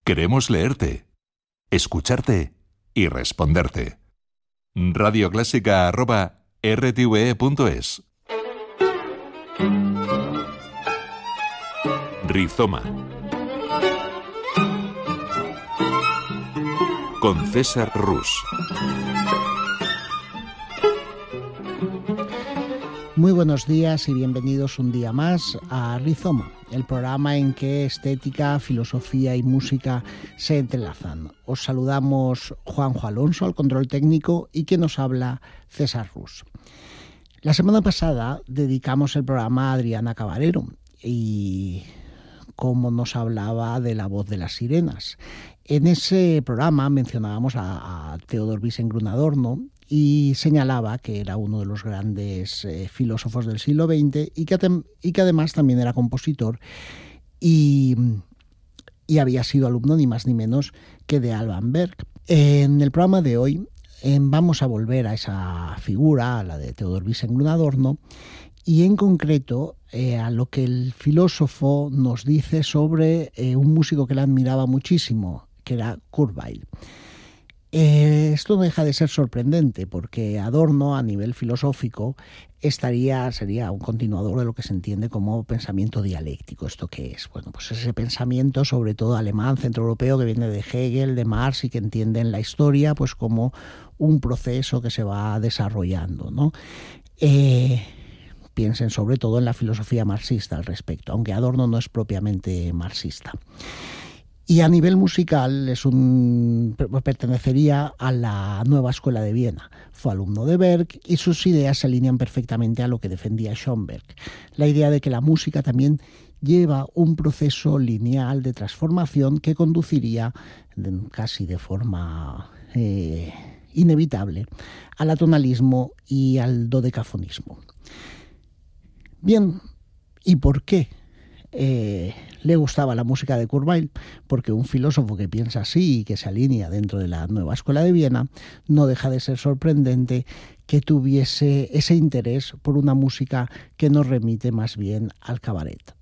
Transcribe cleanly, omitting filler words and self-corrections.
Queremos leerte, escucharte y responderte. radioclásica@rtve.es. Rizoma con César Rus. Muy buenos días y bienvenidos un día más a Rizoma, el programa en que estética, filosofía y música se entrelazan. Os saludamos Juanjo Alonso al control técnico y quien nos habla César Rus. La semana pasada dedicamos el programa a Adriana Cabarero y cómo nos hablaba de La voz de las sirenas. En ese programa mencionábamos a Theodor Adorno y señalaba que era uno de los grandes filósofos del siglo XX y que además también era compositor y había sido alumno ni más ni menos que de Alban Berg. En el programa de hoy vamos a volver a esa figura, a la de Theodor Adorno, y en concreto a lo que el filósofo nos dice sobre un músico que le admiraba muchísimo, que era Kurt Weill. Esto no deja de ser sorprendente porque Adorno a nivel filosófico sería un continuador de lo que se entiende como pensamiento dialéctico. ¿Esto qué es? Bueno, pues ese pensamiento sobre todo alemán, centroeuropeo, que viene de Hegel, de Marx y que entienden la historia pues como un proceso que se va desarrollando, ¿no? Piensen sobre todo en la filosofía marxista al respecto, aunque Adorno no es propiamente marxista. Y a nivel musical pertenecería a la Nueva Escuela de Viena. Fue alumno de Berg y sus ideas se alinean perfectamente a lo que defendía Schoenberg. La idea de que la música también lleva un proceso lineal de transformación que conduciría casi de forma inevitable al atonalismo y al dodecafonismo. Bien, ¿y por qué le gustaba la música de Kurt Weill? Porque un filósofo que piensa así y que se alinea dentro de la Nueva Escuela de Viena, no deja de ser sorprendente que tuviese ese interés por una música que nos remite más bien al cabaret.